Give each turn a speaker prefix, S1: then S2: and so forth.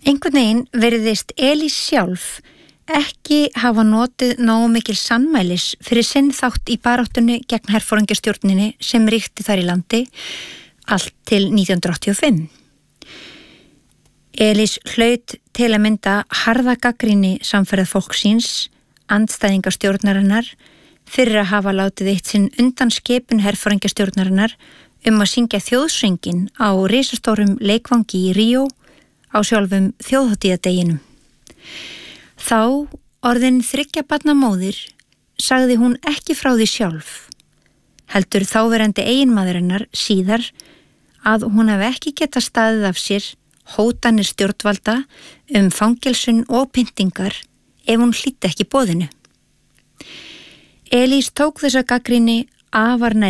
S1: Einhvern veginn virðist Elís sjálf ekki hafa notið nógu mikil sannmælis fyrir sinn þátt í baráttunni gegn herforingjastjórninni sem ríkti þar í landi allt til 1985. Elís hlaut til að mynda harða gagnrýni samferða fólksins, andstæðinga stjórnarinnar, fyrir að hafa látið eitt sinn undan skipun herforingjastjórnarinnar að syngja þjóðsönginn á risastórum leikvangi í Ríó á sjálfum þjóðhátíðardeginum. Þá, orðin 3 barna móðir, sagði hún ekki frá því sjálf. Heldur þáverandi eiginmaðurinnar síðar að hún hafi ekki getað staðið af sér hótanir stjórnvalda fangelsun og pyntingar ef hún hlýddi ekki boðinu. Elís tók þessa gagnrýni afar nærri